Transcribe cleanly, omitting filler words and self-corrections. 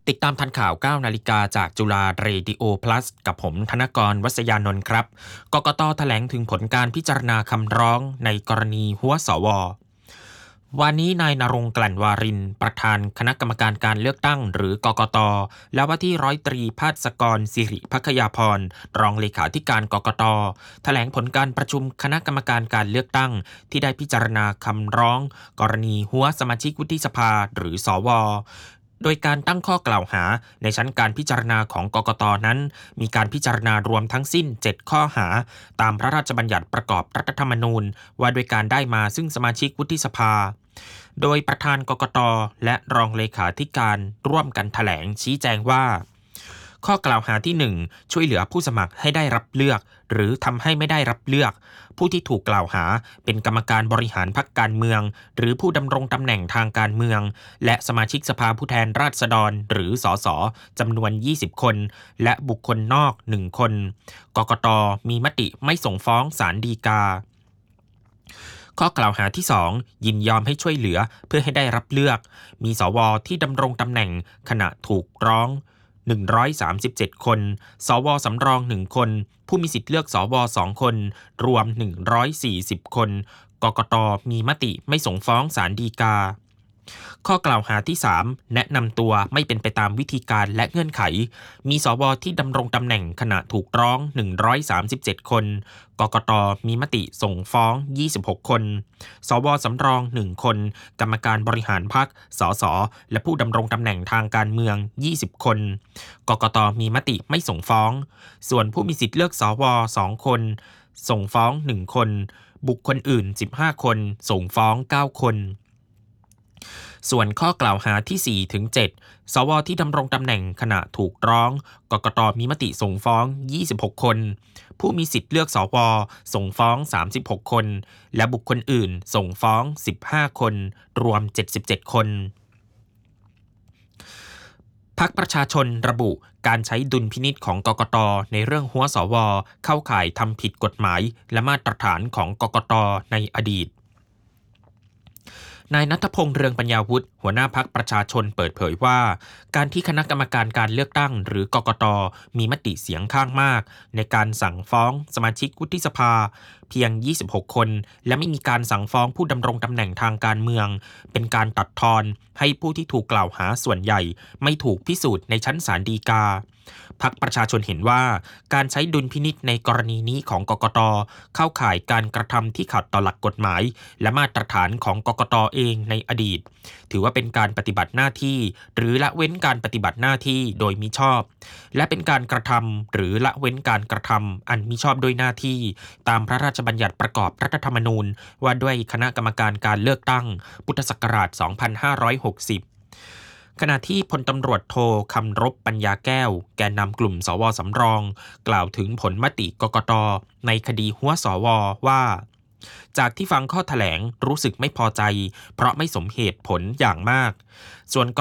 ติดตามทันข่าว 9 นาฬิกาจากจุฬาเรดิโอ plus กับผมธนกร วัษยานนท์ครับ กกต.แถลงถึงผลการพิจารณาคำร้องในกรณีหัวสว.วันนี้นายณรงค์ กลั่นวารินประธานคณะกรรมการการเลือกตั้งหรือกกต.และว่าที่ร้อยตรีภาสกร สิริภัคยาพรรองเลขาธิการกกต.แถลงผลการประชุมคณะกรรมการการเลือกตั้งที่ได้พิจารณาคำร้องกรณีหัวสมาชิกวุฒิสภาหรือสว.โดยการตั้งข้อกล่าวหาในชั้นการพิจารณาของกกต.นั้นมีการพิจารณารวมทั้งสิ้น7ข้อหาตามพระราชบัญญัติประกอบรัฐธรรมนูญว่าด้วยการได้มาซึ่งสมาชิกวุฒิสภาโดยประธานกกต.และรองเลขาธิการร่วมกันแถลงชี้แจงว่าข้อกล่าวหาที่1ช่วยเหลือผู้สมัครให้ได้รับเลือกหรือทำให้ไม่ได้รับเลือกผู้ที่ถูกกล่าวหาเป็นกรรมการบริหารพรรคการเมืองหรือผู้ดำรงตำแหน่งทางการเมืองและสมาชิกสภาผู้แทนราษฎรหรือสสจำนวน20คนและบุคคลนอก1คนกกต.มีมติไม่ส่งฟ้องศาลฎีกาข้อกล่าวหาที่2ยินยอมให้ช่วยเหลือเพื่อให้ได้รับเลือกมีสวที่ดำรงตำแหน่งขณะถูกร้อง137คนสวสำรอง1คนผู้มีสิทธิ์เลือกสว2คนรวม140คนกกต.มีมติไม่ส่งฟ้องศาลฎีกาข้อกล่าวหาที่3แนะนำตัวไม่เป็นไปตามวิธีการและเงื่อนไขมีสวที่ดำรงตำแหน่งขณะถูกร้อง137คนกกต.มีมติส่งฟ้อง26คนสวสำรอง1คนกรรมการบริหารพรรคสสและผู้ดำรงตำแหน่งทางการเมือง20คนกกต.มีมติไม่ส่งฟ้องส่วนผู้มีสิทธิ์เลือกสว2คนส่งฟ้อง1คนบุคคลอื่น15คนส่งฟ้อง9คนส่วนข้อกล่าวหาที่4ถึง7สวที่ดำรงตำแหน่งขณะถูกร้องกกต.มีมติส่งฟ้อง26คนผู้มีสิทธิ์เลือกสวส่งฟ้อง36คนและบุคคลอื่นส่งฟ้อง15คนรวม77คนพรรคประชาชนระบุการใช้ดุลพินิจของกกต.ในเรื่องหัวสวเข้าข่ายทำผิดกฎหมายและมาตรฐานของกกต.ในอดีตนายณัฐพงษ์ เรืองปัญญาวุฒิหัวหน้าพรรคประชาชนเปิดเผยว่าการที่คณะกรรมการการเลือกตั้งหรือกกต.มีมติเสียงข้างมากในการสั่งฟ้องสมาชิกวุฒิสภาเพียง26คนและไม่มีการสั่งฟ้องผู้ดำรงตำแหน่งทางการเมืองเป็นการตัดทอนให้ผู้ที่ถูกกล่าวหาส่วนใหญ่ไม่ถูกพิสูจน์ในชั้นศาลฎีกาพรรคประชาชนเห็นว่าการใช้ดุลพินิจในกรณีนี้ของกกต.เข้าข่ายการกระทำที่ขัดต่อหลักกฎหมายและมาตรฐานของกกต.เองในอดีตถือว่าเป็นการปฏิบัติหน้าที่หรือละเว้นการปฏิบัติหน้าที่โดยมิชอบและเป็นการกระทำหรือละเว้นการกระทำอันมิชอบด้วยหน้าที่ตามพระราชบัญญัติประกอบรัฐธรรมนูญว่าด้วยคณะกรรมการการเลือกตั้งพุทธศักราช2560ขณะที่พลตำรวจโทคำรบปัญญาแก้วแกนนำกลุ่มสวสำรองกล่าวถึงผลมติกกต.ในคดีหัวสวว่าจากที่ฟังข้อแถลงรู้สึกไม่พอใจเพราะไม่สมเหตุผลอย่างมากส่วน